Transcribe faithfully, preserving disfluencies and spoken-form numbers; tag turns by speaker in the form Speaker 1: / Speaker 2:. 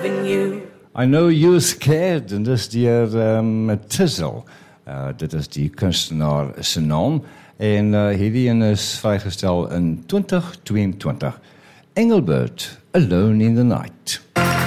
Speaker 1: loving you.
Speaker 2: I know you're scared, en dis deur um, Tizzle. Uh, dit is die kunstenaar se naam, en uh, hierdie een is vrygestel in twintig tweeëntwintig. Engelbert, Alone in the Night.